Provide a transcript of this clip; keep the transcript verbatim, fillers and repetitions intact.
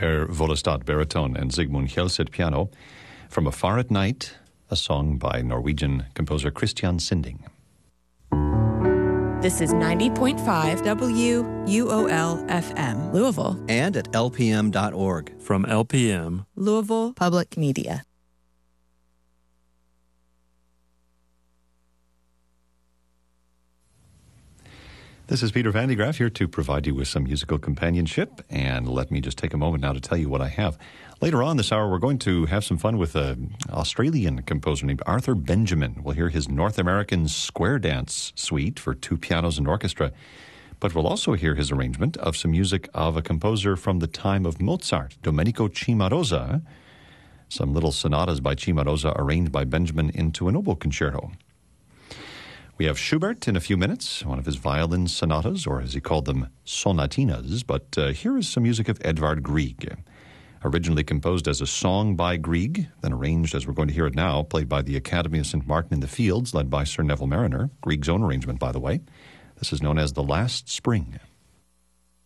Per Volestad baritone and Zygmunt Hjelseth piano. From Afar at Night, a song by Norwegian composer Christian Sinding. This is ninety point five W U O L F M, Louisville. And at L P M dot org. From L P M, Louisville Public Media. This is Peter Van de Graaff here to provide you with some musical companionship, and let me just take a moment now to tell you what I have. Later on this hour, we're going to have some fun with an Australian composer named Arthur Benjamin. We'll hear his North American Square Dance Suite for two pianos and orchestra, but we'll also hear his arrangement of some music of a composer from the time of Mozart, Domenico Cimarosa, some little sonatas by Cimarosa arranged by Benjamin into an oboe concerto. We have Schubert in a few minutes, one of his violin sonatas, or as he called them, sonatinas. But uh, here is some music of Edvard Grieg, originally composed as a song by Grieg, then arranged, as we're going to hear it now, played by the Academy of Saint Martin in the Fields, led by Sir Neville Marriner, Grieg's own arrangement, by the way. This is known as The Last Spring.